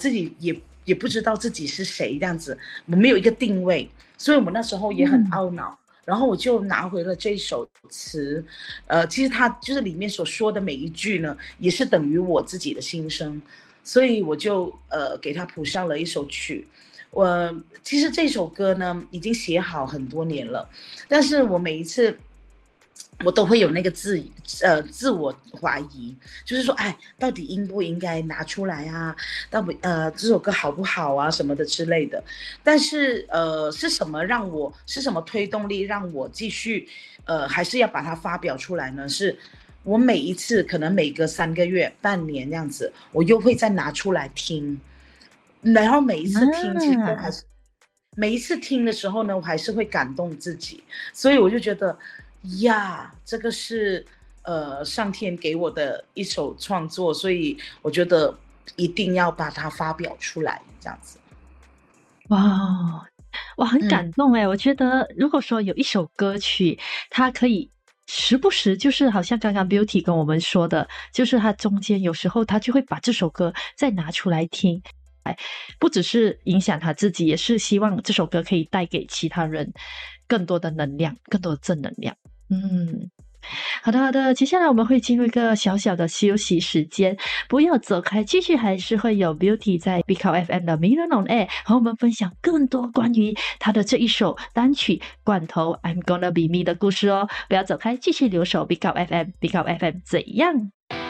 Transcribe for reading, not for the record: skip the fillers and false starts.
自己也不知道自己是谁这样子，我没有一个定位，所以我那时候也很懊恼。然后我就拿回了这首词，其实它就是里面所说的每一句呢，也是等于我自己的心声，所以我就给它谱上了一首曲。其实这首歌呢已经写好很多年了，但是我每一次我都会有那个自我怀疑，就是说，哎，到底应不应该拿出来啊？到底这首歌好不好啊？什么的之类的。但是是什么推动力让我继续还是要把它发表出来呢？是我每一次可能每隔3个月、半年这样子，我又会再拿出来听，然后每一次听，其实都还是每一次听的时候呢，我还是会感动自己，所以我就觉得呀，这个是上天给我的一首创作，所以我觉得一定要把它发表出来，这样子。 哇，哇，很感动诶，我觉得如果说有一首歌曲，它可以时不时就是好像刚刚 Beauty 跟我们说的，就是它中间有时候他就会把这首歌再拿出来听，不只是影响他自己，也是希望这首歌可以带给其他人更多的能量，更多的正能量。好的好的，接下来我们会进入一个小小的休息时间，不要走开，继续还是会有 Beauty 在 b i c o FM 的 Million on Air 和我们分享更多关于他的这一首单曲罐头 I'm Gonna Be Me 的故事哦，不要走开，继续留守 b i c o FM b i c o FM 怎样？